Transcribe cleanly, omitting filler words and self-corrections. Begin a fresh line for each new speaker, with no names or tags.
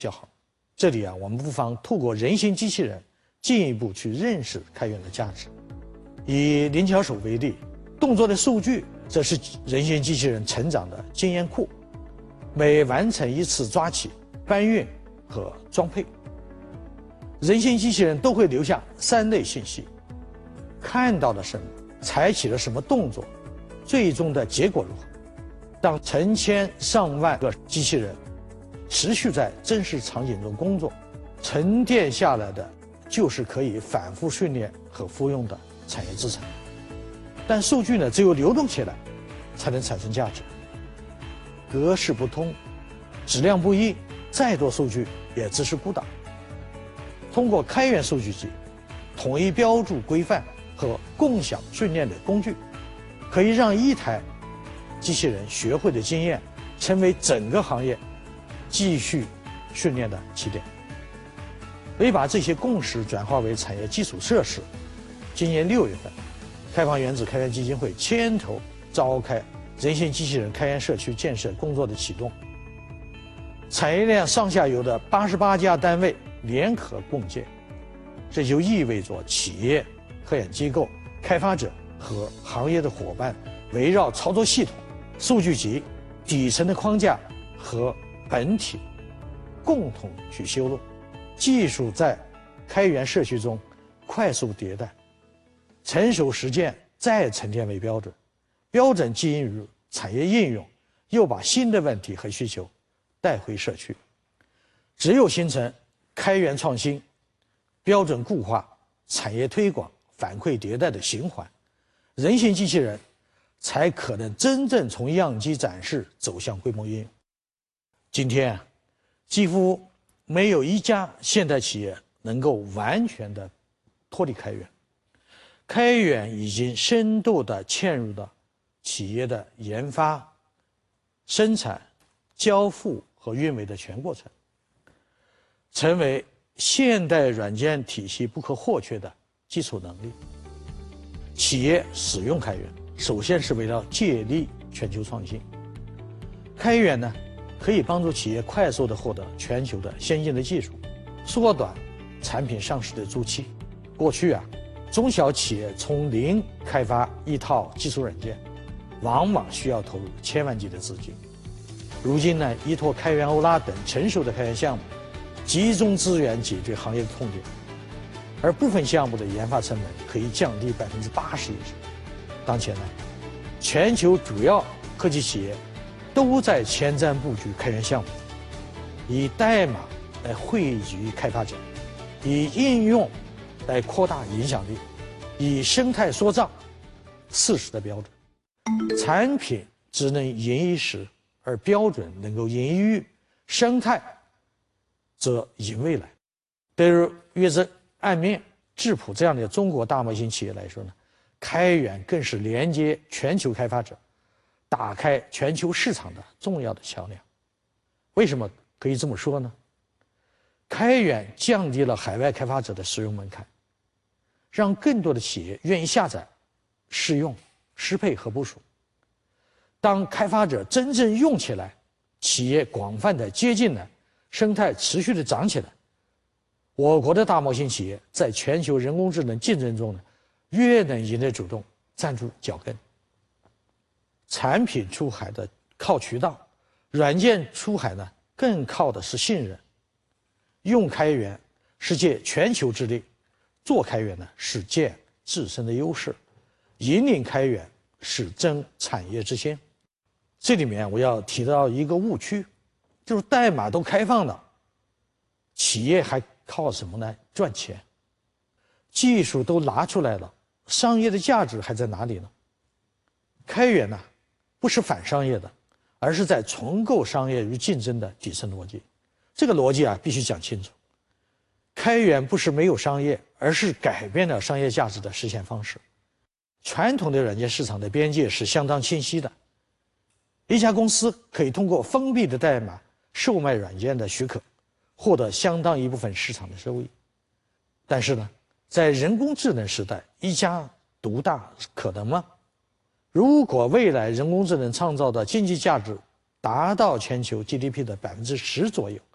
较好。这里我们不妨透过人形机器人进一步去认识开源的价值。以灵巧手为例，动作的数据则是人形机器人成长的经验库。每完成一次抓起、搬运和装配，人形机器人都会留下3类信息：看到了什么，采取了什么动作，最终的结果如何。当成千上万个机器人持续在真实场景中工作，沉淀下来的就是可以反复训练和复用的产业资产。但数据只有流动起来，才能产生价值。格式不通，质量不一，再多数据也只是孤岛。通过开源数据集、统一标注规范和共享训练的工具，可以让一台机器人学会的经验，成为整个行业继续训练的起点。可以把这些共识转化为产业基础设施。今年6月份，开放原子开源基金会牵头召开人形机器人开源社区建设工作的启动，产业链上下游的88家单位联合共建，这就意味着企业、科研机构、开发者和行业的伙伴围绕操作系统、数据集、底层的框架和本体，共同去修路。技术在开源社区中快速迭代，成熟实践再沉淀为标准。标准基因于产业应用，又把新的问题和需求带回社区。只有形成开源创新、标准固化、产业推广、反馈迭代的循环，人形机器人才可能真正从样机展示走向规模应用。今天，几乎没有一家现代企业能够完全的脱离开源。开源已经深度的嵌入到企业的研发、生产、交付和运维的全过程，成为现代软件体系不可或缺的基础能力。企业使用开源，首先是为了借力全球创新。开源可以帮助企业快速地获得全球的先进的技术，缩短产品上市的周期。过去中小企业从零开发一套基础软件，往往需要投入千万级的资金。如今依托开源欧拉等成熟的开源项目，集中资源解决行业的痛点，而部分项目的研发成本可以降低80%以上。当前全球主要科技企业都在前瞻布局开源项目，以代码来汇聚开发者，以应用来扩大影响力，以生态缩账适时的标准。产品只能赢一时，而标准能够赢一域，生态则赢未来。对于月子、岸面、质朴这样的中国大模型企业来说开源更是连接全球开发者、打开全球市场的重要的桥梁。为什么可以这么说呢？开源降低了海外开发者的使用门槛，让更多的企业愿意下载、试用、适配和部署。当开发者真正用起来，企业广泛的接近了，生态持续的长起来，我国的大模型企业在全球人工智能竞争中越能赢得主动，站住脚跟。产品出海的靠渠道，软件出海更靠的是信任。用开源是借全球之力，做开源是借自身的优势，引领开源是争产业之先。这里面我要提到一个误区，就是代码都开放了，企业还靠什么赚钱？技术都拿出来了，商业的价值还在哪里呢？开源不是反商业的，而是在重构商业与竞争的底层逻辑。这个逻辑必须讲清楚。开源不是没有商业，而是改变了商业价值的实现方式。传统的软件市场的边界是相当清晰的，一家公司可以通过封闭的代码售卖软件的许可，获得相当一部分市场的收益。但是在人工智能时代，一家独大可能吗？如果未来人工智能创造的经济价值达到全球 GDP 的10%左右，